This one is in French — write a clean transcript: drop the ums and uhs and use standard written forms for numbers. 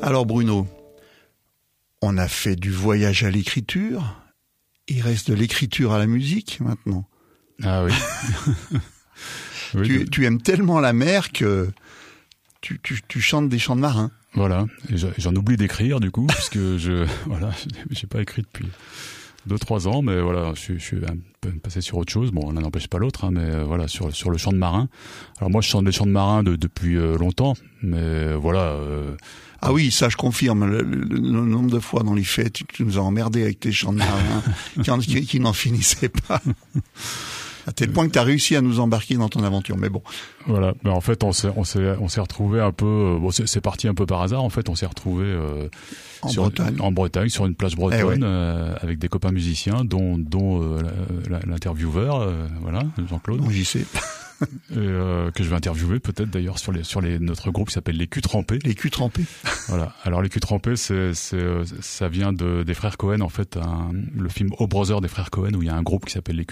Alors Bruno, on a fait du voyage à l'écriture. Il reste de l'écriture à la musique maintenant. Ah oui. Oui, tu aimes tellement la mer que tu chantes des chants de marins. Voilà. Et j'en oublie d'écrire du coup, puisque j'ai pas écrit depuis 2-3 ans, mais voilà, je suis un peu passé sur autre chose. Bon, l'un n'empêche pas l'autre, hein, mais voilà, sur le chant de marin. Alors moi, je chante des chants de marin depuis longtemps, mais voilà. Ah oui, ça je confirme. Le nombre de fois dans les fêtes, tu nous as emmerdés avec tes chants de marin qui n'en finissaient pas. À tel point que tu as réussi à nous embarquer dans ton aventure, mais bon. Voilà, mais en fait on s'est retrouvé un peu. Bon, c'est parti un peu par hasard. En fait, on s'est retrouvé en Bretagne, sur une plage bretonne, avec des copains musiciens, dont l'intervieweur, voilà, Jean-Claude. Bon, j'y sais. Que je vais interviewer peut-être d'ailleurs sur notre groupe qui s'appelle les Culs Trempés. Les Culs Trempés. Voilà. Alors les Culs Trempés, ça vient des frères Cohen en fait, le film Oh Brother des frères Cohen où il y a un groupe qui s'appelle les Culs